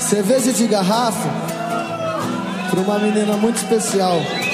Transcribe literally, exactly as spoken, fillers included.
Cerveja de garrafa pra uma menina muito especial.